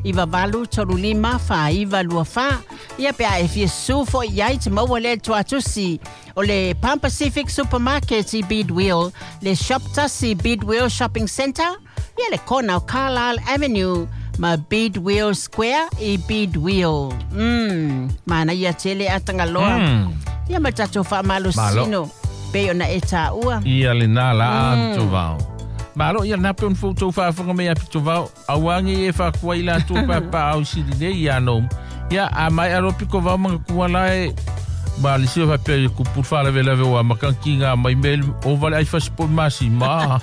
iwa valu tolu lima fa iwa lua fa ia pe a fie sufo iai te maua le tuatusi o le Pan Pacific Supermarket i Bidwell le Shoptasi Bidwell Shopping Center ia le kona o Carlisle Avenue ma Bidwell Square i Bidwell mana ia tele atangaloa ia matato fa malosino pe ona eta ua ia le nala to vao malo ia na pe un foto fa fa me apito vao awangi e fa kwa ila to pa au sidine ia no ia a mai aro piko vao manga kuala e ba le se fa pe ku por fa leve wa makankinga mai mel o vale ai fa sport masima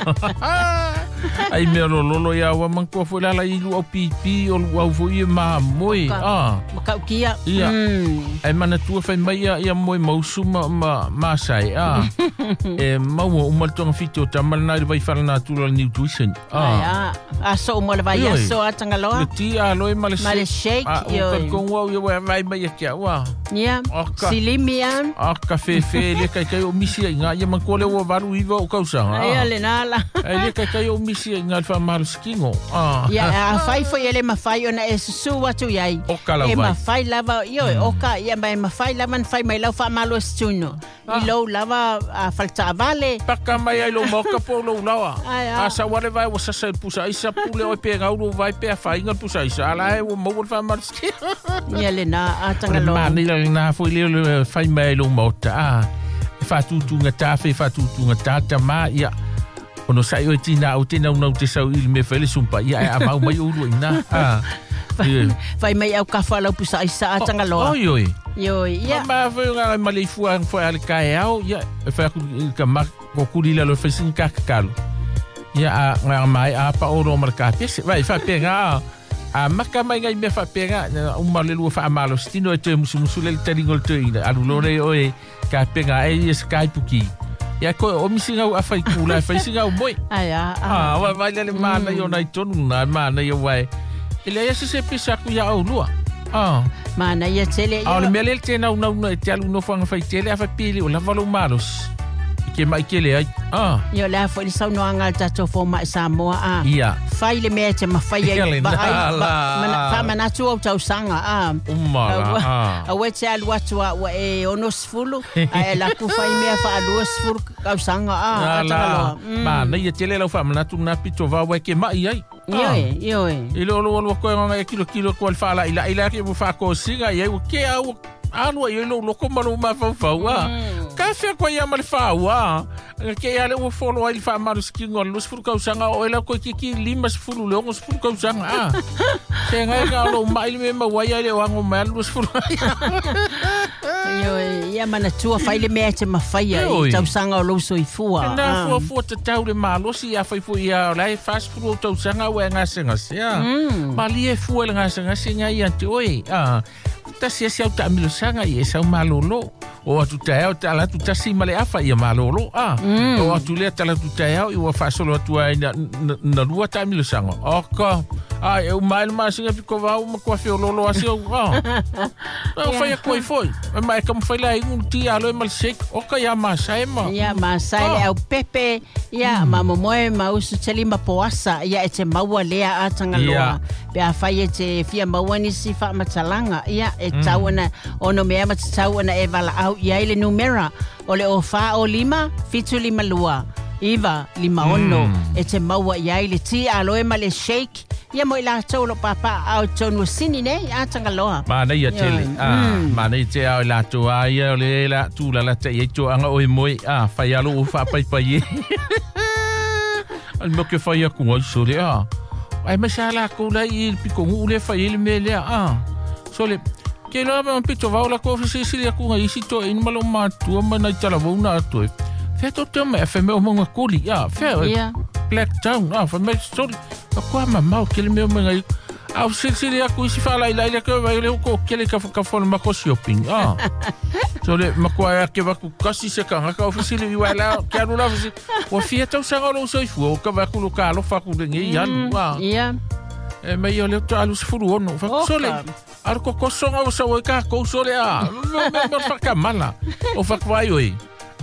ai me lolo ia wa man ko foi la ilu o pipi o wa foi ma moi makaukia ai mana tu fa mai ia moi mausu ma sai e mau o mal tong fito tamal na vai fa na tu nutrition a so mo le vai so atangaloa ti a loi mal shake yo ko wa yo vai mai kia wa silimian cafe fe le kai o misi nga ia man ko le wa varu iva o kausa ai le nala ai le kai o misi ngal fa mal skingo a fai foi ele mafai ona e su watu yai e mafai lava yo oka ia mai mafai lava fai mai lau fa malo stuno i lo lava a falta vale paka mai ai lo moka po lo lawa asa wale vai o sa pusa isa pule o pe ngau vai pe fai ngal pusa isa ala e o mo fa mal skingo ia le na atangalo mani na foi le fai mai lo mota fa tu ngata fa tu ngata ma ia ono sai o tina o tina no te sau il me fele sumpa ia a mau mai uru ina fai mai au ka fala pusa isa atangalo yo ia ma foi nga mali fu foi al kai au ia fa ka ma ko kulila lo fesin ka kalo ia nga mai a pa oro marka pes vai fa pega a maka mai ngai me fa pega o malelu fa malo stino e te musule teringol te ina alulore o e ka pega e skype ki ia ko o misinga a fai kula fai singa o moi wa vai le mana yo nai tonu na mana yo vai ele ia se pisa ku ya o lua mana ia tele ia o mele te na te alu no fanga fai tele a fa pili o la valo malos ke mai ke le ai yo la foi sa no anga tato fo ma Samoa ia fai le me te ma fai ai ba fa mana tu o tau sanga a we te alu atu wa e ono sfulu a la ku fai me fa alu sfulu au sanga ma na ia tele la fa mana tu na pito va we ke mai ai yo ilo lo ko nga kilo ko fa la ila ke bu fa ko singa ia o ke au anu ia lo ko malu ma fa wa café ko ia mal fa wa ke ia le o folo ai fa malu skingo lo sfuru ka usanga o ela ko ki lima sfuru lo ngo sfuru ka usanga ke nga ga lo mai me ma wa ia le wango mal lo sfuru yo ia mana tua fai le me te mafai ai tau sanga lo so i fua na fua te tau le malo si a fai fu ia lai fast food tau sanga wa nga senga sia mali e fu le nga senga singa ia te oi ta sia ta milo sanga i sa malolo o atu tau tala tu tasi male afa ia malolo o atu le tala tu tau i wa fa solo tu ai na rua ta milo sanga oka e o mal ma singa piko va uma ko fe lolo asio o fa ia koi foi mai kam foi lá um dia alo mal shake oka ia ma sai le au pepe ia ma moe ma usu teli ma poasa ia e te maua lea atanga loa pe a fai e te fia mauani si fa matalanga ia e tauana ono mea ma tauana e vala au ia ile numera o le o fa o lima fitu lima lua iva lima ono e te maua ia ile ti aloe ma le shake ia mo ila tolo papa au tonu sini ne atanga loa mana ia tele mana ia te au la to ia le la tu la te ia to anga o moi fai alo o fa pai pai al mo ke fai ku ngoi so le ai masala ko la il piko ngule fai il me le so le ke lo ba pito va la ko si si ku ngai si to in malo ma tu ma na tala vo na to fe to te me fe me o mo nguli fe Black Town fa me so ko ma mau ke le me ngai au si ku si fa la ko va le ko ke le ka fo ma ko shopping so le ma ko ya ke va ku kasi se ka ka ofisi le wala ke anu la ofisi o fia tau sa lo so fu ka va ku lo ka lo fa ku le ngi ya me yo le to alu furu no fa so le ar ko songa o sa o ka ko so le me fa ka mala o fa vai oi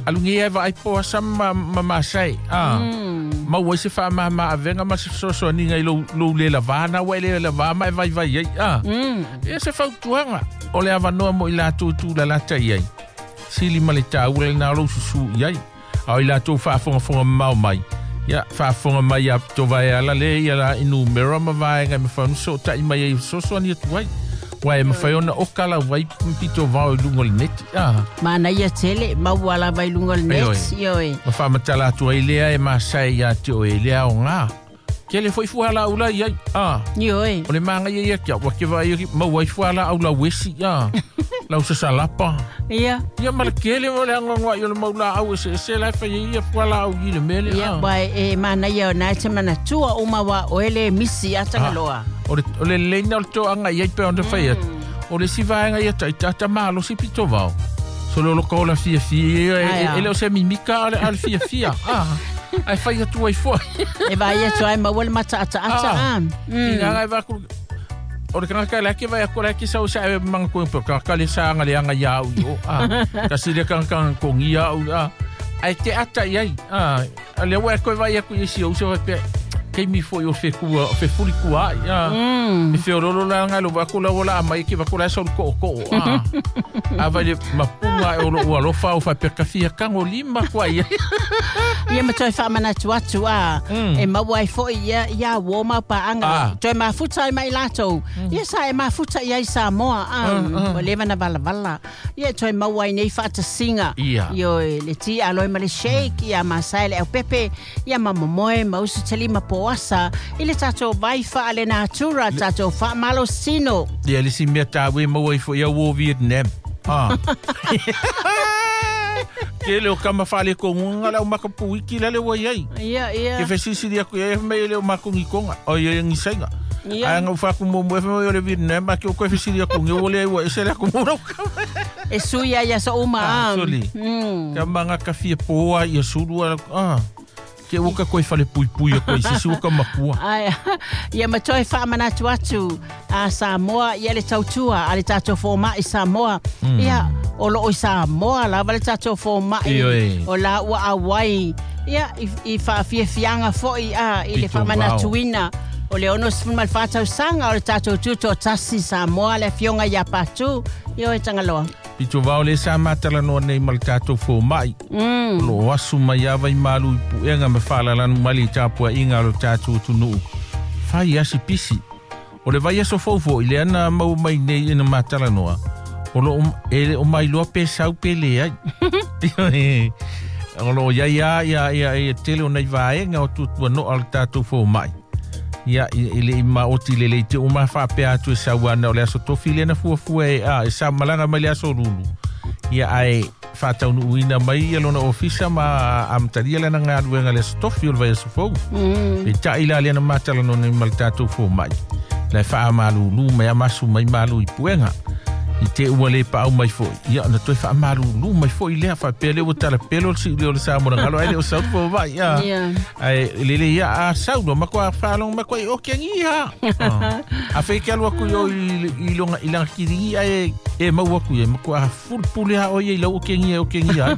alungi e vai po sa ma sai. Ma wo se fa ma avenga ma so ni ngai lo le lavana wa le lavama vai ai. E se fa tuanga. O le avanoa mo i la tu la tai ai. Sili male tau le na lo susu ai. Au i la tu fa fonga mau mai. Ya fa fonga mai ya to vai ala le ya la inu mera ma vai ngai me fa so tai mai so ni tu ai. Wai ma fa ona okala vai pito va lungo le net. Mana ia tele ma wala vai lungo le net. Yoi. Ma fa matala tu ai le e ma sai ya te o le o nga. Kele foi fuala ula ia. Yoi. O le manga ia kia wa ke vai ma wai fuala ula wesi ya. Lau se salapa. Ia. Ia ma kele mo le ngwa yo le maula au se la fa ia fuala au ile mele. Ia bai e mana ia na te mana tua uma wa o ele misi atanga loa. O le leina o to anga ia pe onde fa ia. O le si vai anga ia ta malo si pito va. Solo lo ko la fia ele o se mimika al fia. Ai fai tu ai foi. E vai e try ma wal mata ata. Ina ai va ku. O le kanga la ke vai ko la ki sa mang ko ka le sa nga le anga ya u. Ka si le kanga ko ngia u. Ai te ata ai. Ale wa ko vai ku si o so pe. Kei mi foi o fe fuli kua. E fe oro la nga lo va ko la wala mai ki va ko la so ko. Ava le mapunga o lo fa o fa per kafia kango lima kwa ia. Ia ma toi fa mana tua e ma wai fo ia wo ma pa anga toi ma futa mai lato ia sa e ma futa ia sa moa o leva na bala ia toi ma wai nei fa ta singa yo le ti aloi ma le shake ia ma sai le pepe ia ma moe ma usu tali ma poasa ile tato vai fa ale natura tato fa malo sino ia le si meta we ma wai fo ia wo Vietnam Kele o kama fale ko ngunga la o makapu iki la le wai ai. Ia. Ke fesisi dia ko e me le o makungi konga. O ia ngi sainga. Ai nga fa ku mo mo fe le Vietnam ma ke ko fesisi dia ko ngi o le wa se la ko mo. E suia ia so uma. Ka manga ka fie poa ia sulu ke uka ko fale pui ko si uka makua. Ai ia ma toi fa mana tuatu a Samoa ia le tautua ale tato forma i Samoa. Ia o lo o Samoa la vale tato forma o la wa Hawaii. Ia I fa fianga foi i le fa mana tuina. O le ono sfuma al fata usanga o le tato tuto tasi Samoa le fionga ia patu. Io e tangaloa. Pito vao le sa matala no nei mal tato fo mai. Lo asu mai ava I malu I puenga me fala lanu mali tapua inga lo tato tunu. Fai asi pisi. O le vai aso fofo I le ana mau mai nei ina matala noa. O lo o mai loa pe sau pe le ai. O lo ia tele o nei vaenga o tutua no al tato fo mai. Ia ile ma oti le te o ma fa pe atu sa wana o le aso tofi le na fu e sa malanga mai le aso lulu. Ia ai fa tau nu ina mai ia lona ofisa ma amtaria le na nga luenga le tofi o vai aso fo. E ta ila le na matala no ni maltatu fo mai. Le fa malu lu mai amasu mai malu I puenga. I te ua le pa au mai fo. Ia na toi fa malu lu mai fo I le fa pele o tala pelo si le o le sa mo ngalo ai le o sa fo vai ia. Ai le ia a sa no ma kwa fa long ma kwa o kengi ha. A fe ke alwa ku yo I longa I lang kiri ai e ma wa ku e ma kwa full pule ha o ye lo o kengi ha.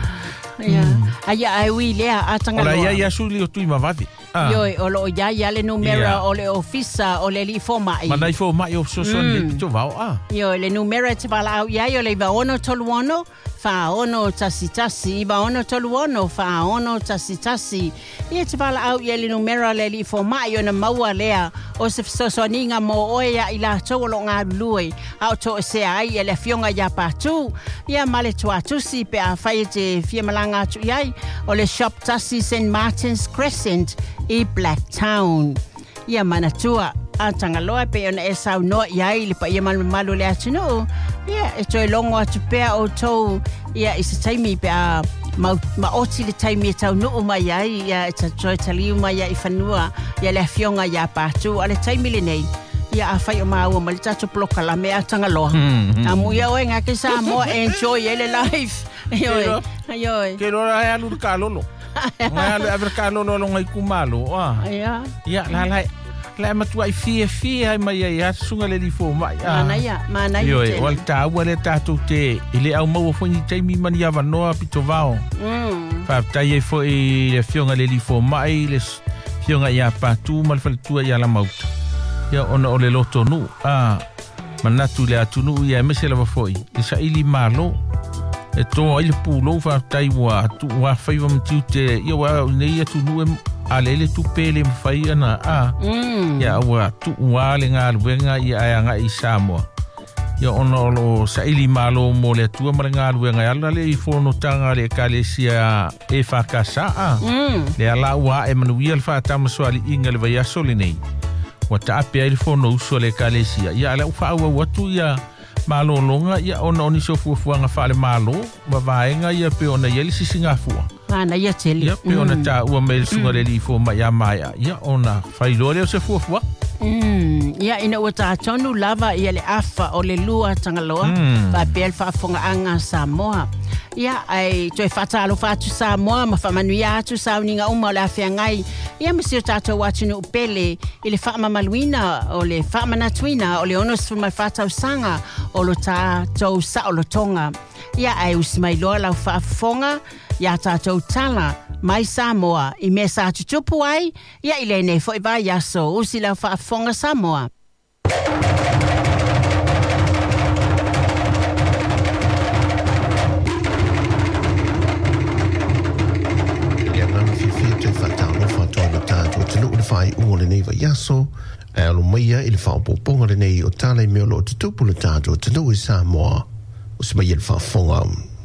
Ai ai wi le a tanga. Ora ia suli o tu ma vavi. Yo o lo ya le numero o le ofisa o le li forma I. Mana I forma I o so le to vao Yo le numero te bala ya yo le va ono toluono fa ono tasi va ono toluono fa ono tasi ia te bala au ya le numero le li forma yo na maua lea o se so ninga mo oia I la to lo nga lui au to se ai le fionga ya patu ia male tuatu si pe a fai te fia malanga tu yai o le shop tasi St Martin's Crescent I Blacktown. Ia manatua a tangaloa pe ona e sau no iai le pa ia malu le atino. Ia e toi longo atu pea o tou ia I se taimi pe a ma oti le taimi e tau nuu mai ai ia e toi taliu mai ia I whanua ia le fionga ia pātu a le taimi le nei. Ia a whai o maua ma le tatu ploka la mea tangaloa. A muia oe ngā ke sa moa enjoy ele life. Ioi. Ke rora e alu ka lolo. Nga le aver ka lolo ngai kumalo. Ia. Ia La matua I fia mai ai sunga le li fo mai. Mana Yo, wal ta wale ta tu te ile au mau fo ni te mi mani ava noa pito vao. Fa ta ye fo I le fionga le li fo mai le fionga ia pa tu mal fal tu ia la mauta. Ya ona ole loto nu. Manatu le atunu ia me se la fo I. Sa ili malo. E to ile pulo fa tai wa tu wa fa iwa mtiu te ia wa nei atunu alele tu pele mfai ana ya wa tu wale nga luenga ya nga I Samoa ya ono sa ili malo mo le tu ma nga luenga ya le I fono tanga le kalesia e fa kasa le ala wa Emmanuel fa tamaswali inga le vaya solinei wa ta ape il fono uso le kalesia ya ala fa wa tu ya malo longa ya ono ni so fu nga fa le malo wa vaenga ya pe ona yeli sisinga fu Ana ia tele. Ya pe ona ta ua me sunga le li fo ya maya. Ya ona failore o se fuafua. Ya ina ua ta tonu lava ia le afa o le lua tangaloa. Pa pel fa fonga anga Samoa. Ya ai toi fata alo fatu Samoa ma fa manuia atu sa uninga uma le afia ngai. Ya me sio tato watu no upele ile fa mamaluina o le fa manatuina o le onos fu mai fata usanga o lo ta to sa o lo tonga. Ya ai usmailoa la fa fonga ya tātou tala mai Samoa I me sa tutupu ai ya I lene fo I vai aso usi lau whaafonga Samoa. Ia ngana whiwhia te whatalo whatoa na tātou tunu ule whai ua le nei vai aso e alo maia I le whaopoponga le nei o tālai meo lo tutupu le tātou tunu I Samoa usi mai le whaafonga.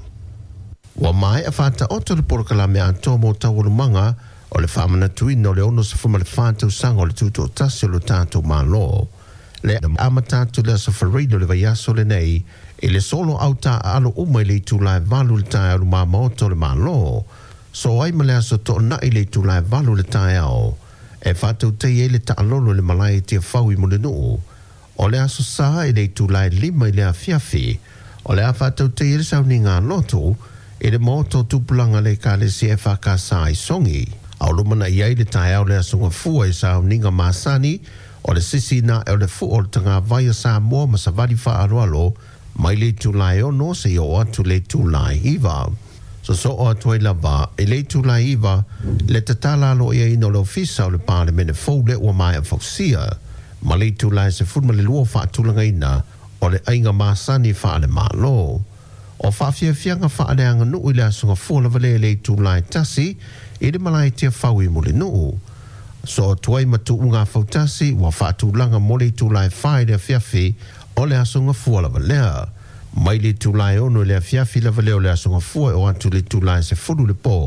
Wa mai a fata oto le porkala me ato mo tawuru manga o le whamana tuina o le ono sa fuma le whātau sanga o le tuto o tasi o le tātou malo. Le amatatu le safarino le vaiaso le nei I le solo au ta alo umai le tūlai valu le tae alu māmaoto le malo. So ai ma le aso to na I le tūlai valu le tae ao. E whātau te e le ta alolo le malai tia whaui mo le nuu. O le aso sa I le tūlai lima I le a fiafi. O le a whātau te e le sauni ngā loto e le moto tupulanga le kale si e whakasa I songi. Au lumana iai le tae au le asunga fua I sa uninga masani o le sisi na e o le fu o le tanga vai Samoa ma sa vali wha aroalo mai le tūlai ono se I o atu le tūlai iwa. So o atu e lava e le tūlai iwa le tatala alo ia ino le ofisa o le pāle mene fau le ua mai a fausia ma le tūlai se funma le lua wha atulanga ina o le ainga masani wha ale malo. O whawhia whianga whaareanga nuu I le asunga fōla vale le tūlai tasi I le malai tia whaui mo le nuu. So tuai matu unga whautasi wa whaatulanga mo le tūlai whae le whiawhi o le asunga fōla valea. Mai le tūlai ono le whiawhi la vale o le asunga fōe o atu le tūlai se furu le pō.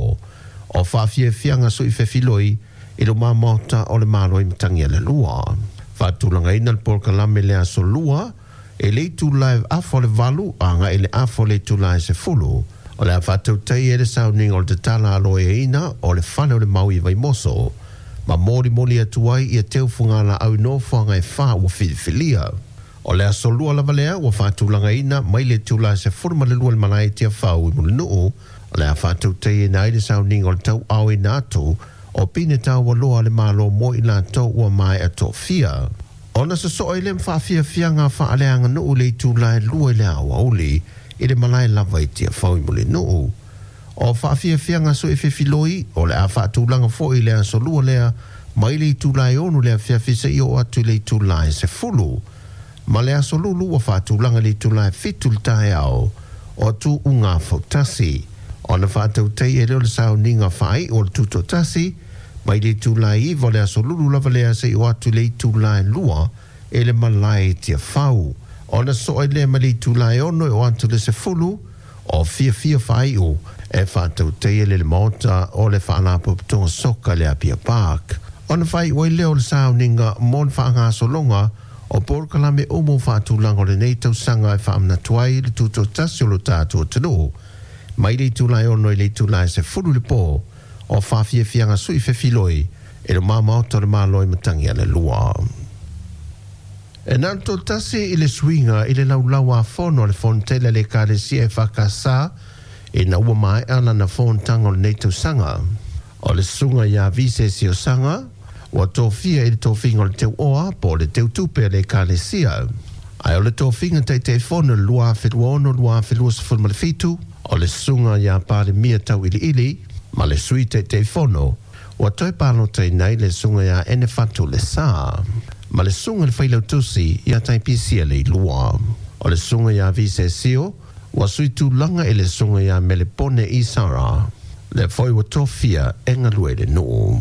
O whawhia whianga sui whewhiloi I lo mamota o le maroi mtangia le lua. Whaatulanga ina le porkalame le aso lua e le tūlai afo le valu anga e le afo le tūlai se fulu. O le awhatau tei e le sauning o le tala alo e ina o le whane o le maui vai moso. Ma mori moli atuai I a teu fungala au no whanga e wha ua whiwhilia. O le aso lua la valea ua whatulanga ina mai le tūlai se fulu ma le lua le malai tia whau I mulu nuu. O le awhatau tei e nai le sauning o le tau au e nātu o pine tau wa loa le malo mo I la tau ua mai a tō fia. Ona sa so ele mfafia fianga faaleanga no le tūlai lua le awa uli I le malai lava I tia whaui mo le nuu. O fafia fianga so e whiwhiloi o le a whaatulanga fo I le aso lua lea mai le tūlai onu le a whiawhisa I o atu le tūlai se fulu. Ma le aso lulu o whaatulanga le tūlai fitu le tae ao o tu unga whautasi. Ona whaatau tei e leo le sao ninga whai o le tuto tasi mai le tūlai I vole aso lulu lava lea se o atu le tūlai lua e le malai tia whau. Ona so e le ma le tūlai ono e o atu le se fulu o fia whai o e whātau te le mota o le whaanapo putonga soka le apia park. Ona whai o e leo le sao ninga mon whaanga solonga o porkalame umo whaatulanga o le neitau sanga e whaamna tuai le tuto tasiolo tātua tano. Mai le tūlai ono e le tūlai se fulu le pō o whawhia whianga sui whewhiloi e le māmao tore māloi matangi ale lua. E nanto tasi I le swinga I le laulaua fono le fontela le kāresia e whakasā e na ua mai ana na fontanga o le neitau sanga. O le sunga ia vise si o sanga Wa tofia i le tofinga le teu oa po le teu tupe le kalesia. Ai o le tofinga te fono lua wheluono lua whelua sifun ma le fitu o le sunga ia pāle mia tau ili ma le sui te fono. Wa toi pālo te nei le sunga ia ene fatu le sā. Ma le sunga le whailau tusi ia tai pisia le lua. O le sunga ia vise sio wa sui tu langa e le sunga ia me le pone i sara. Le foi wa tofia enga lue le nuu.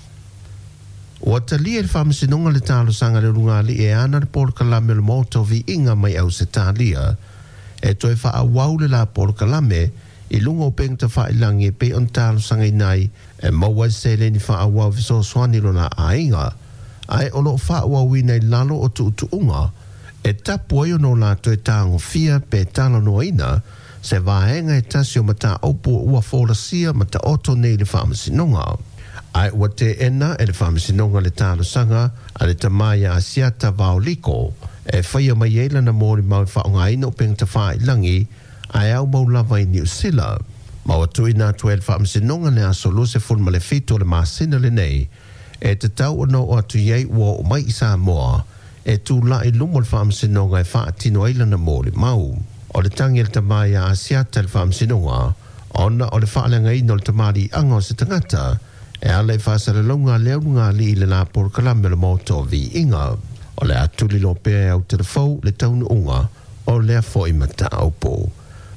Wa talia le whamasinonga le talo sanga le runga li e ana le polo kalame le moto vi inga mai au se talia. E toi wha a waule la polo kalame i lunga o pengta wha ilangi pe on talo sanga i nai e maua se le ni wha a wau viso swani lona a inga. Ai olo wha a wau i nei lalo o tu unga e tapu ai no la toi tango fia pe talo no ina se vaenga e tasio mata opu ua fola sia mata oto nei le whamasinonga. Ai ua te ena e le whamasinonga le talo sanga a le tamaya a siata vaoliko e whaia mai eila na mōri mau whaonga ino pengta wha ilangi ai au mau lava i New Zealand. Mau atu ina tu e le whamasinonga le aso luse fulma le fito le masina le nei e te tau ono o atu iei ua o mai i Samoa e tu la i lumo le whamasinonga e wha atino eila na mōri mau. O le tangi le tamaya a siata le whamasinonga ona o le whaalanga ino le tamari anga o se tangata e ala i whaasara launga leunga li le la por kalame le moto vi inga. O le atuli lo pēr au telefou le taunu unga o lea fo i mata aupo.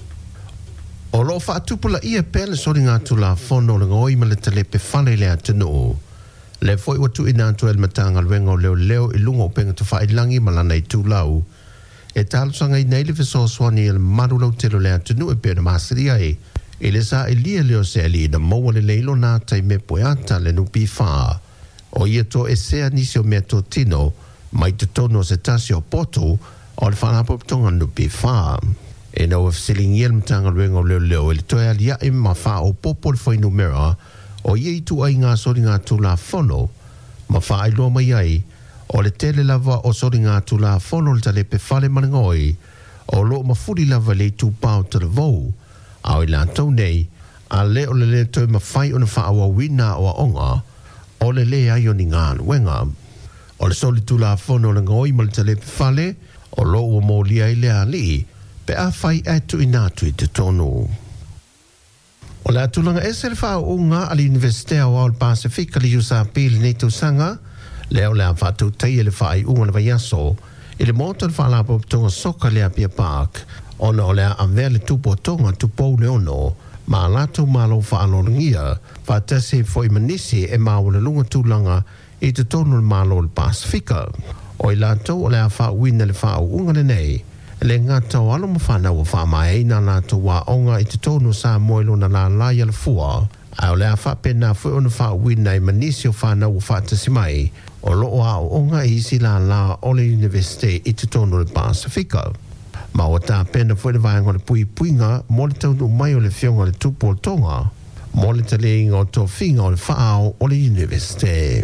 O lo whaatupula ia pēle sori ngā tula fono le ngoi ma le talepe whale le atunu. Le fo i watu ina atu el matanga luenga o leo i lunga o penga tu whailangi malana i tūlau. E talo sanga i neile fiso swani il marulau telo le atunu e pēna masiri ai. E le sa e lia leo se ali na maua le leilo nā tai me poeata le nupi whaa. O ia to e sea nisi o mea to tino, mai te tono se tasi o poto, o le whanapoptonga nupi whaa. E nau e fsilingi el mtanga luenga o leo e le toe alia e ma whaa o popo le whai numera, o ia i tu ai ngā sori ngā tula fono, ma whaa i loa mai ai, o le tele lava o sori ngā tula fono le tale pe whale manangoi, o lo ma furi lava le tu pao te le vou, au i lantou nei, a le o le toi mawhai o na whaawa wina o a onga, o le ai o ni ngā luenga. O le soli tula fono le ngoi ma le talepe whale, o lo ua mō lia i lea li, pe a whai atu i nātu i te tonu. O le atulanga e se le wha o ngā ali Universitea o Al Pacifica li usa pili nei tu sanga, leo le a whatu tei le wha i unga na vaiaso, i le moto le wha la poptonga soka le a Pia Park, ona o lea amvea le tupo tonga tupo le ono, ma lato malo wha alorangia, wha tese fo i manisi e maua le lunga tūlanga i te tonu le malo le Pasifika. O i lato o lea wha uina le wha unga le nei, le ngata o alo mawhana wa wha mai na lato wa onga i te tonu sa moilo na la laia le fua, a o lea wha pena fo ona wha uina i manisi o whana wa wha tese mai, o loo a o onga i si la la o le Universite i te tonu le Pasifika. Ma o tā pena fwere vaenga le pui puinga, mo le taunu mai o le fionga le tupu o tonga, mo le taleinga o tō whinga o le whaao o le Universite.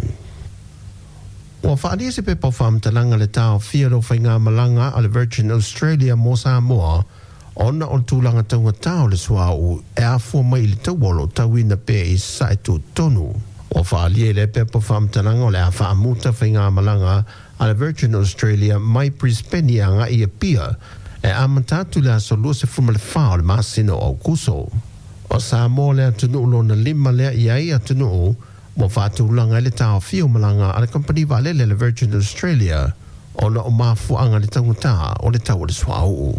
Ua whaadia se pepa whamtalanga le tāo whiaro whainga malanga a le Virgin Australia mo Samoa, ona o tūlanga taunga tāo le suau e a fua mai le tauolo tauina pe i saetu tonu. Ua whaadia le pepa whamtalanga o le a whaamuta whainga malanga a le Virgin Australia mai Brisbane anga i a pia, e amatatu le asolua se fuma le whao le masino au kuso. O Samoa le atunu lo na lima lea iai atunu mo whātu langa le tāo whio malanga a le company valele le Virgin Australia o na o mafuanga le tangutā o le tau le swau.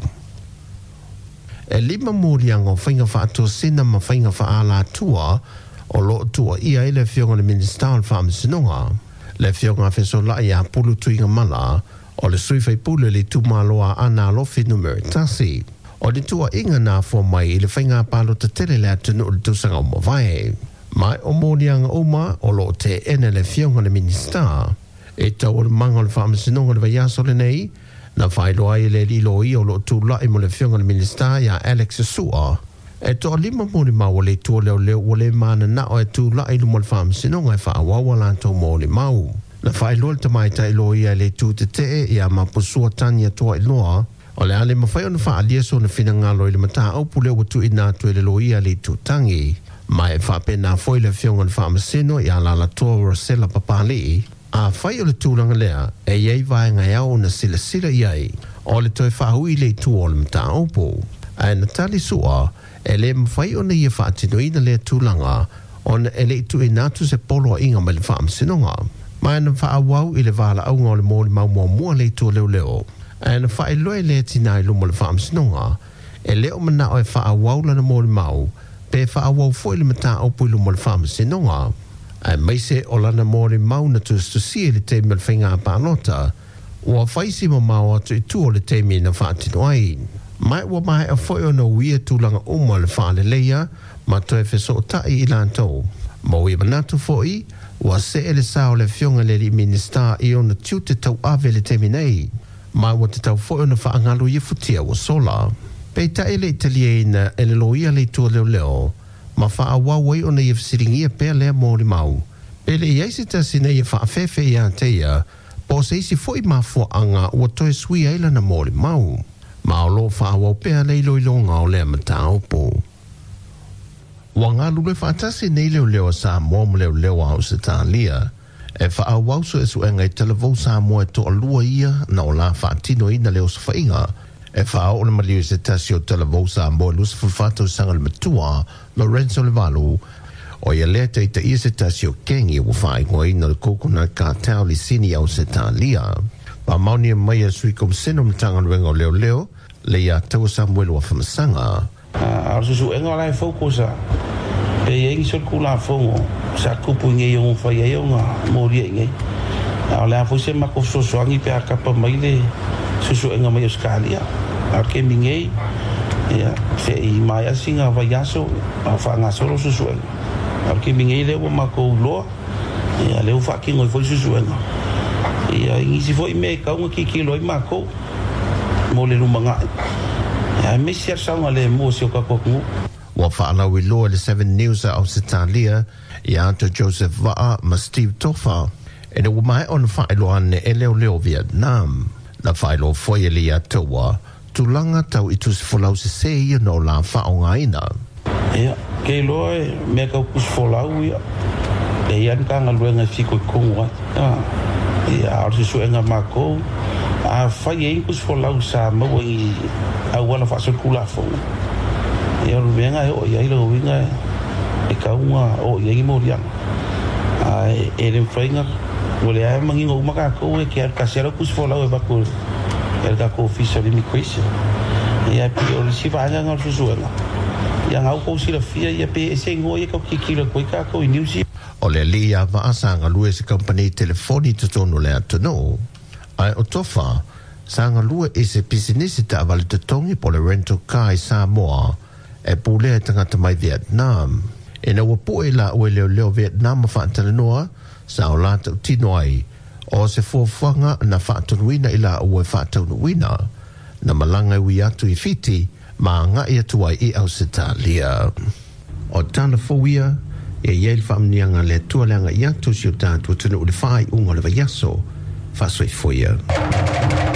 E lima mōrianga o whainga whātua sina ma whainga whaala tua o lo tua ia le whionga le Minister al Whamasinonga. Le whionga wheso lai a pulu tuinga mala o le sui whai pule le tumaloa ana lofi numeri tasi. O le tua inga nā fua mai i le whainga palo te tele le atunu o le tusanga o mawai. Mai o mōrianga oma o lo te ene le whionga le Minister. E tau o le manga o le Whamasinonga le vaiaso le nei, na whailoa i le lilo i o lo tu lai mo le whionga le Minister ia Alex Sua. E toa lima mōri mau o le tua leo leo o le mana na o e tu lai lumo le Whamasinonga e whaawawa lanto mōri mau. Na whailoa le tamaita ilo ia le tu te te ia mapusua tania toa iloa, o le ale mawhai o na whaalia so na whina ngalo i le mata au pule o tu ina tu e le lo ia le tu tangi. Mai whapena foi le fionga le whamasino i ala la toa Rosella Papali, a whai o le tūranga lea e iei vai ngai au na sila iei, o le toi whahui le tū o le mta opo. A na tali sua, e le mwhai o na ia whaatino ina le tūlanga, o na e le tu e natu se polo inga mai le whaamasinonga. Mai na whaawau i le wala au ngā le mōli mau mua le tū leo leo. A na whae loe le tina i lumo le whaamasinonga, e leo mana o e whaawau lana mōli mau, pe whaawau foi le mta opo i lumo le whaamasinonga. A meise o lana mōli mau na tustusia le te mel whainga pānota, ua whaisi mo mau atu i tu o le te mi na whaatino ai. Mai ua mai a foi o na uia tūlanga uma le whaale leia, ma toi wheso o tai i lantou. Mo i manatu foi, ua se ele sao le fionga le li minister i o na tiu te tau ave le te minei. Mai ua te tau foi o na whaangalu i futia ua sola. Pei ta ele italia ina ele loia le tua leo leo, ma whaawawai o na i fsiringia pēr lea mōri mau. Pele i eisi ta sina i whaafefe i anteia, po se isi foi mafua anga ua toi sui eila na mōri mau. Ma o lo whaawau pēr leilo i longa o lea mata opo. Wa ngā lule whaatasi nei leo leo sa mōm leo leo au se tā lia, e whaawau so esu e ngai televou sa moe to alua ia na o la whaatino ina leo sa whainga, e whao na maliu se tasi o televou sa moe lusa fulfato sanga le matua Lorenzo Levalu, o ia lea te ita ia se tasi o kengi o whae ngoi na le coconut cartel li sini au se tā lia. Pa mauni e mai a sui kom seno mtanga nuenga o leo leo, le ia tau Samuel wa whamasanga. Arsusu enga lai fokusa, pe yengi sol kula fongo, sa kupu nge yung whai e yung mori e nge. A lea fwese mako sosoangi pe a kapa mai le susu enga mai o skalia. A ke mingei, fe i mai asinga vai aso, a whaanga solo susu enga. A ke mingei lewa mako uloa, leo whakingo i fwoi susu enga. Ia ingisi fwoi me kaunga ki kilo i mako, mo le lumanga. Me sia sanga le mo sio ka koku. Wa whaala wi loa le 7 News au se tālia, i anto Joseph Va'a ma Steve Toffa, e ne umai on whaeloa ne e leo leo Vietnam. Na whaelo foia li atoa, tulanga tau i tusi folau se se ia no la whaonga ina. Ia, kei loa e mea kau kusi folau ia, e ian ka ngā luenga whiko i kongu ai. Ia, arsi suenga mako, a whai e inkus folau sa maua i au wala whaasol kula fonga. E aru venga e o i aila o winga e kaunga o i aingi morianga. E le mwhainga, wale ae manginga umaka kou e ke ar kasera kus folau e bako e ar kako official immigration. E a pi o le siwa anga ngar susuenga. Ia ngau kou sila fia ia pe e se ngoi e kau kikila koi kako i New Zealand. O le lia vaasa nga lue se company telefoni tutono le atono. Ai o Toffa, sanga lua e se pisinisi ta avale te tongi po le rental car i Samoa e pulea tangata mai Vietnam. E na wapu e la ue leo leo Vietnam ma whaatana noa, sa o lata utino ai, o se fuafuanga na whaatanuina i la ue whaatanuina, na malanga ui atu i fiti, ma nga i atu ai i au se tā lia. O tana fowia, e iei whaamnianga le tualeanga i atu si o tātua tunu ule whai unga le vaiaso, Fasoi foia.